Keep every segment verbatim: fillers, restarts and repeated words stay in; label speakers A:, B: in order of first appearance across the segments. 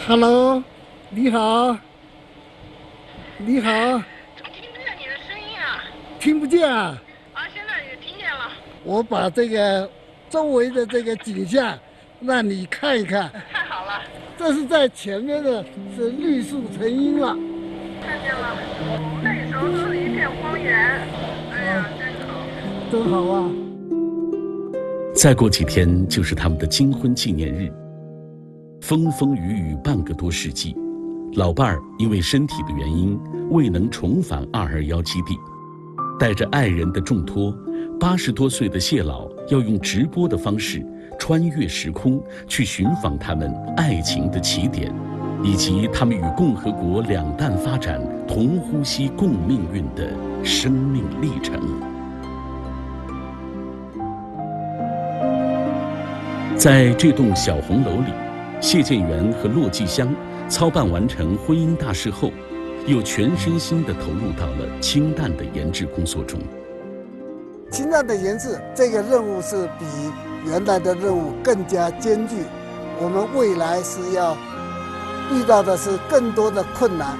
A: Hello， 你好，你好，
B: 怎么听不见你的声音啊？
A: 听不见啊？
B: 啊，现在也听见了。
A: 我把这个周围的这个景象让你看一看。
B: 太好了。
A: 这是在前面的是绿树成荫了。
B: 看见了，那时候都是一片荒原。哎呀，真好。
A: 真好啊！
C: 再过几天就是他们的金婚纪念日。风风雨雨半个多世纪，老伴儿因为身体的原因未能重返二二一基地，带着爱人的重托，八十多岁的谢老要用直播的方式穿越时空去寻访他们爱情的起点，以及他们与共和国两弹发展同呼吸共命运的生命历程。在这栋小红楼里，谢建元和骆继香操办完成婚姻大事后，又全身心地投入到了氢弹的研制工作中。
A: 氢弹的研制这个任务是比原来的任务更加艰巨，我们未来是要遇到的是更多的困难。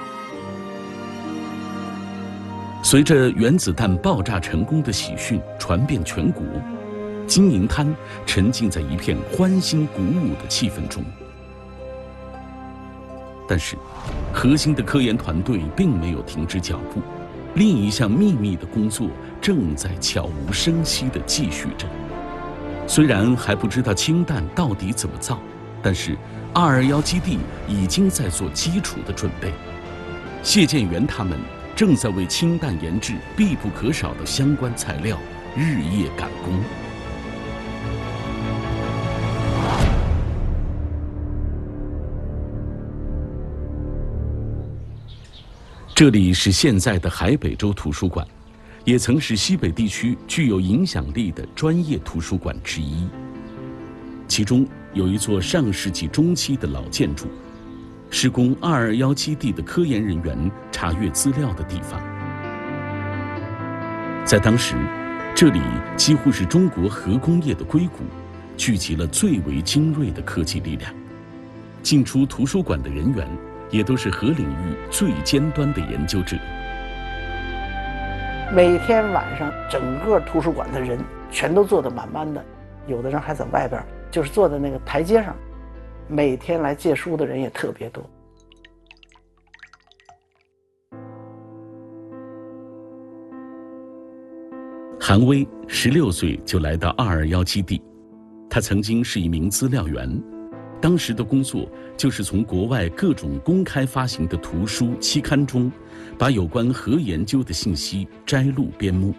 C: 随着原子弹爆炸成功的喜讯传遍全国，金银滩沉浸在一片欢欣鼓舞的气氛中。但是，核心的科研团队并没有停止脚步，另一项秘密的工作正在悄无声息地继续着。虽然还不知道氢弹到底怎么造，但是二二一基地已经在做基础的准备。谢建元他们正在为氢弹研制必不可少的相关材料日夜赶工。这里是现在的海北州图书馆，也曾是西北地区具有影响力的专业图书馆之一。其中有一座上世纪中期的老建筑，是供二二一基地的科研人员查阅资料的地方。在当时，这里几乎是中国核工业的硅谷，聚集了最为精锐的科技力量。进出图书馆的人员也都是核领域最尖端的研究者。
D: 每天晚上，整个图书馆的人全都坐得满满的，有的人还在外边，就是坐在那个台阶上。每天来借书的人也特别多。
C: 韩威十六岁就来到二二一基地，他曾经是一名资料员。当时的工作就是从国外各种公开发行的图书期刊中，把有关核研究的信息摘录编目。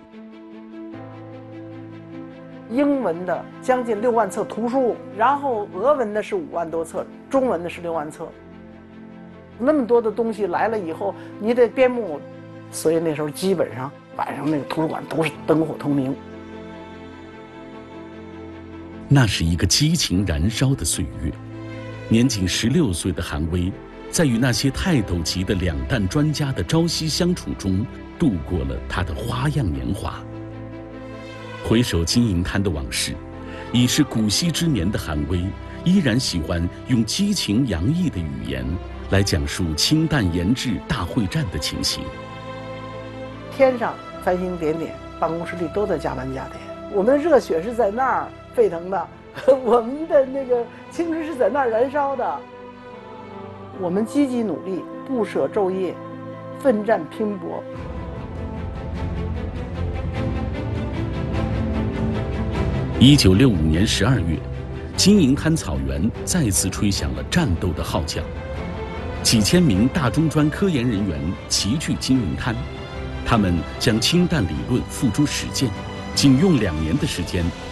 D: 英文的将近六万册图书，然后俄文的是五万多册，中文的是六万册。那么多的东西来了以后，你得编目，所以那时候基本上晚上那个图书馆都是灯火通明。
C: 那是一个激情燃烧的岁月。年仅十六岁的韩威，在与那些泰斗级的两弹专家的朝夕相处中，度过了他的花样年华。回首金银滩的往事，已是古稀之年的韩威，依然喜欢用激情洋溢的语言来讲述氢弹研制大会战的情形。
D: 天上繁星点点，办公室里都在加班加点，我们的热血是在那儿沸腾的。我们的那个青春是在那儿燃烧的，我们积极努力，不舍昼夜，奋战拼搏。
C: 一九六五年十二月，金银滩草原再次吹响了战斗的号角，几千名大中专科研人员齐聚金银滩，他们将氢弹理论付诸实践，仅用两年的时间